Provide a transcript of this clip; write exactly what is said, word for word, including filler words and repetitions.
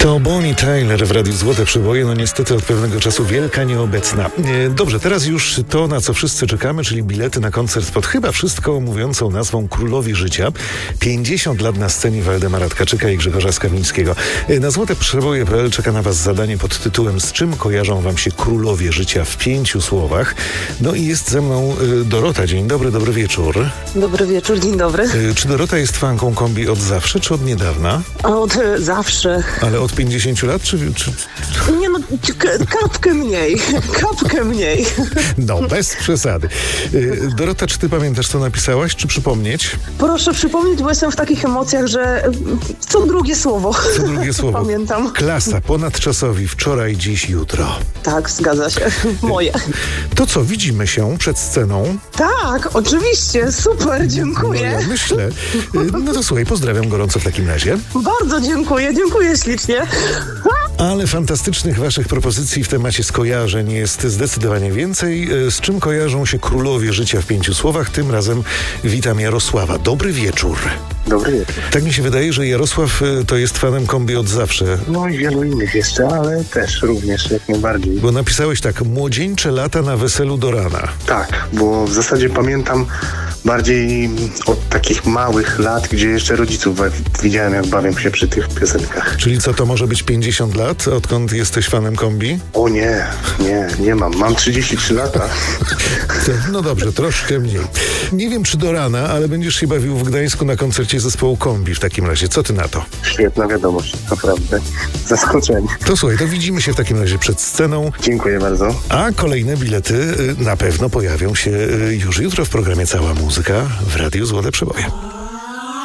To Bonnie Tyler w Radiu Złote Przeboje, no niestety od pewnego czasu wielka nieobecna. Dobrze, teraz już to, na co wszyscy czekamy, czyli bilety na koncert pod chyba wszystko mówiącą nazwą Królowie Życia. pięćdziesiąt lat na scenie Waldemara Tkaczyka i Grzegorza Skawińskiego. Na złote przeboje kropka p l czeka na Was zadanie pod tytułem Z czym kojarzą Wam się Królowie Życia w pięciu słowach. No i jest ze mną Dorota. Dzień dobry, dobry wieczór. Dobry wieczór, dzień dobry. Czy Dorota jest fanką Kombi od zawsze, czy od niedawna? Od e, zawsze. Ale od pięćdziesięciu lat, czy... czy... Nie no, k- kapkę mniej, kapkę mniej. No, bez przesady. Dorota, czy ty pamiętasz, co napisałaś, czy przypomnieć? Proszę przypomnieć, bo jestem w takich emocjach, że co drugie słowo. Co drugie słowo. Pamiętam. Klasa, ponadczasowi, wczoraj, dziś, jutro. Tak, zgadza się. Moje. To co, widzimy się przed sceną? Tak, oczywiście, super, dziękuję. No ja myślę. No to słuchaj, pozdrawiam gorąco w takim razie. Bardzo dziękuję, dziękuję ślicznie. Ale fantastycznych waszych propozycji w temacie skojarzeń jest zdecydowanie więcej. Z czym kojarzą się Królowie Życia w pięciu słowach? Tym razem witam Jarosława. Dobry wieczór. Dobry wieczór. Tak mi się wydaje, że Jarosław to jest fanem Kombi od zawsze. No i wielu innych jeszcze, ale też również jak najbardziej. Bo napisałeś tak, młodzieńcze lata na weselu do rana. Tak, bo w zasadzie pamiętam bardziej od takich małych lat, gdzie jeszcze rodziców widziałem, jak bawią się przy tych piosenkach. Czyli co, to może być pięćdziesiąt lat, odkąd jesteś fanem Kombi? O nie, nie, nie mam. Mam trzydzieści trzy lata. No dobrze, troszkę mniej. Nie wiem, czy do rana, ale będziesz się bawił w Gdańsku na koncercie zespołu Kombi w takim razie. Co ty na to? Świetna wiadomość, naprawdę. Zaskoczenie. To słuchaj, to widzimy się w takim razie przed sceną. Dziękuję bardzo. A kolejne bilety na pewno pojawią się już jutro w programie Cała Muzyka w Radiu Złote Przeboje.